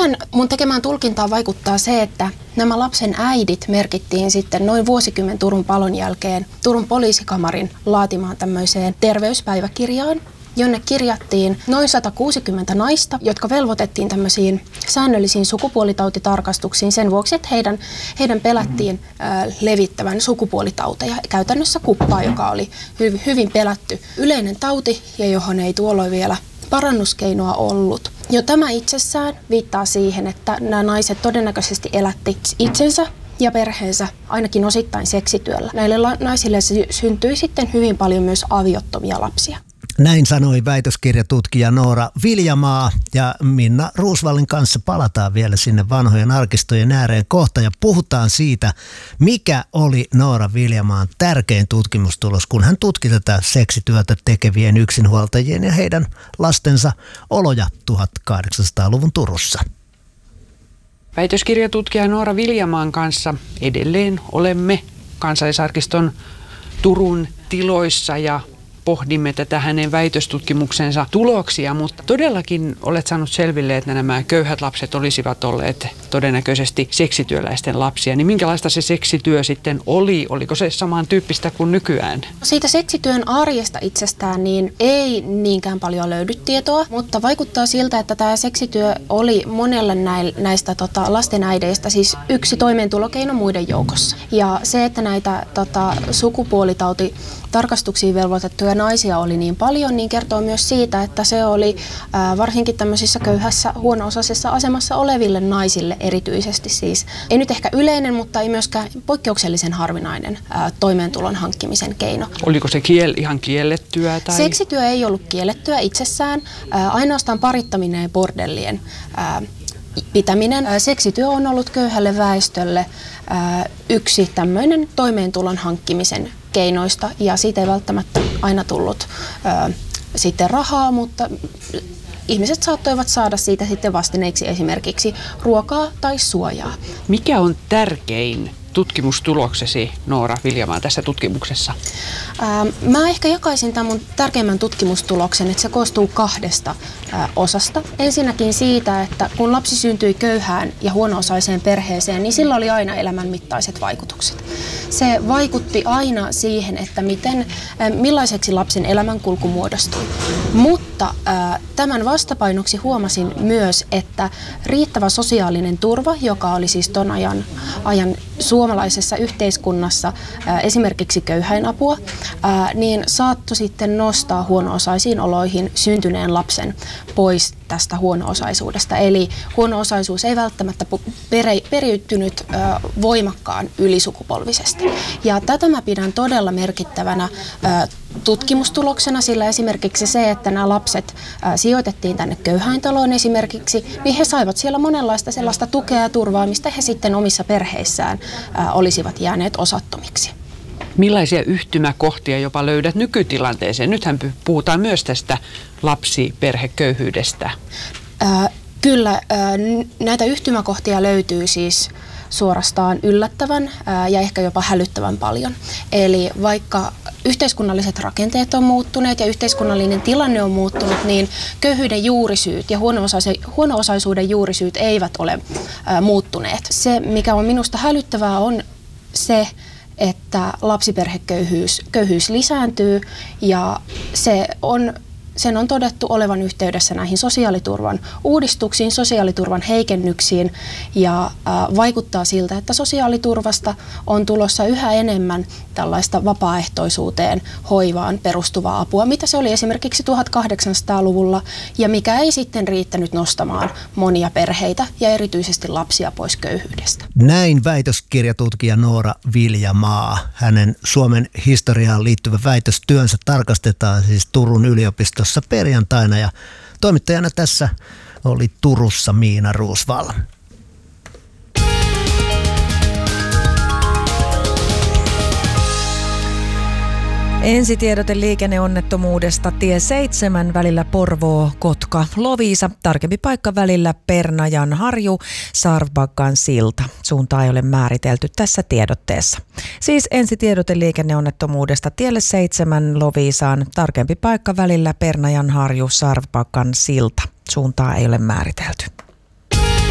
Tähän mun tekemään tulkintaan vaikuttaa se, että nämä lapsen äidit merkittiin sitten noin vuosikymmen Turun palon jälkeen Turun poliisikamarin laatimaan tämmöiseen terveyspäiväkirjaan, jonne kirjattiin noin 160 naista, jotka velvoitettiin tämmöisiin säännöllisiin sukupuolitautitarkastuksiin sen vuoksi, että heidän pelättiin levittävän sukupuolitauteja. Käytännössä kuppaa, joka oli hyvin pelätty yleinen tauti ja johon ei tuolloin vielä parannuskeinoa ollut. Jo tämä itsessään viittaa siihen, että nämä naiset todennäköisesti elätti itsensä ja perheensä ainakin osittain seksityöllä. Näille naisille syntyi sitten hyvin paljon myös aviottomia lapsia. Näin sanoi väitöskirjatutkija Noora Viljamaa, ja Minna Roosvallin kanssa palataan vielä sinne vanhojen arkistojen ääreen kohta ja puhutaan siitä, mikä oli Noora Viljamaan tärkein tutkimustulos, kun hän tutki tätä seksityötä tekevien yksinhuoltajien ja heidän lastensa oloja 1800-luvun Turussa. Väitöskirjatutkija Noora Viljamaan kanssa edelleen olemme Kansallisarkiston Turun tiloissa ja pohdimme tätä hänen väitöstutkimuksensa tuloksia, mutta todellakin olet saanut selville, että nämä köyhät lapset olisivat olleet todennäköisesti seksityöläisten lapsia. Niin minkälaista se seksityö sitten oli? Oliko se samantyyppistä kuin nykyään? Siitä seksityön arjesta itsestään niin ei niinkään paljon löydy tietoa, mutta vaikuttaa siltä, että tämä seksityö oli monelle näistä lastenäideistä siis yksi toimeentulokeino muiden joukossa. Ja se, että näitä sukupuolitautitarkastuksiin velvoitettuja naisia oli niin paljon, niin kertoo myös siitä, että se oli varsinkin tämmöisissä köyhässä, huono-osaisessa asemassa oleville naisille erityisesti siis. Ei nyt ehkä yleinen, mutta ei myöskään poikkeuksellisen harvinainen toimeentulon hankkimisen keino. Oliko se ihan kiellettyä? Tai? Seksityö ei ollut kiellettyä itsessään, ainoastaan parittaminen ja bordellien pitäminen. Seksityö on ollut köyhälle väestölle yksi tämmöinen toimeentulon hankkimisen keinoista, ja siitä ei välttämättä aina tullut sitten rahaa, mutta ihmiset saattoivat saada siitä sitten vastineeksi esimerkiksi ruokaa tai suojaa. Mikä on tärkein tutkimustuloksesi, Noora Viljamaa, tässä tutkimuksessa? Mä ehkä jakaisin tämän mun tärkeimmän tutkimustuloksen, että se koostuu kahdesta osasta. Ensinnäkin siitä, että kun lapsi syntyi köyhään ja huono-osaiseen perheeseen, niin sillä oli aina elämänmittaiset vaikutukset. Se vaikutti aina siihen, että millaiseksi lapsen elämänkulku muodostui. Mutta tämän vastapainoksi huomasin myös, että riittävä sosiaalinen turva, joka oli siis ton ajan suomalaisessa yhteiskunnassa esimerkiksi köyhäinapua, niin saattoi sitten nostaa huono-osaisiin oloihin syntyneen lapsen pois tästä huono-osaisuudesta. Eli huono-osaisuus ei välttämättä periytynyt voimakkaan ylisukupolvisesti. Ja tätä mä pidän todella merkittävänä tutkimustuloksena, sillä esimerkiksi se, että nämä lapset sijoitettiin tänne köyhäintaloon esimerkiksi, niin he saivat siellä monenlaista sellaista tukea ja turvaa, mistä he sitten omissa perheissään olisivat jääneet osattomiksi. Millaisia yhtymäkohtia jopa löydät nykytilanteeseen? Nythän puhutaan myös tästä lapsiperheköyhyydestä. Kyllä, näitä yhtymäkohtia löytyy siis suorastaan yllättävän ja ehkä jopa hälyttävän paljon. Eli vaikka yhteiskunnalliset rakenteet on muuttuneet ja yhteiskunnallinen tilanne on muuttunut, niin köyhyyden juurisyyt ja huono-osaisuuden juurisyyt eivät ole muuttuneet. Se, mikä on minusta hälyttävää, on se, että lapsiperheköyhyys lisääntyy, ja sen on todettu olevan yhteydessä näihin sosiaaliturvan uudistuksiin, sosiaaliturvan heikennyksiin, ja vaikuttaa siltä, että sosiaaliturvasta on tulossa yhä enemmän tällaista vapaaehtoisuuteen, hoivaan perustuvaa apua, mitä se oli esimerkiksi 1800-luvulla, ja mikä ei sitten riittänyt nostamaan monia perheitä ja erityisesti lapsia pois köyhyydestä. Näin väitöskirjatutkija Noora Viljamaa. Hänen Suomen historiaan liittyvä väitöstyönsä tarkastetaan siis Turun yliopistossa perjantaina, ja toimittajana tässä oli Turussa Miina Roosvall. Ensitiedote liikenneonnettomuudesta tie 7 välillä Porvoo-Kotka-Loviisa. Tarkempi paikka välillä Pernajan-Harju, Sarvbaggan silta. Suuntaa ei ole määritelty tässä tiedotteessa. Siis ensitiedote liikenneonnettomuudesta tielle 7 Loviisaan. Tarkempi paikka välillä Pernajan-Harju, Sarvbaggan silta. Suuntaa ei ole määritelty.